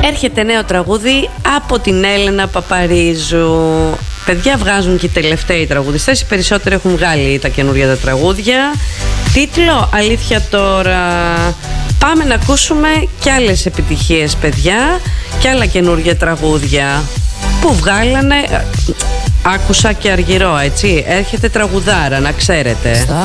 Έρχεται νέο τραγούδι από την Έλενα Παπαρίζου. Παιδιά, βγάζουν και οι τελευταίοι τραγουδιστές. Οι περισσότεροι έχουν βγάλει τα καινούργια τα τραγούδια. Τίτλο Αλήθεια τώρα. Πάμε να ακούσουμε κι άλλες επιτυχίες, παιδιά, κι άλλα καινούργια τραγούδια που βγάλανε. Άκουσα και Αργυρό, έτσι. Έρχεται τραγουδάρα, να ξέρετε.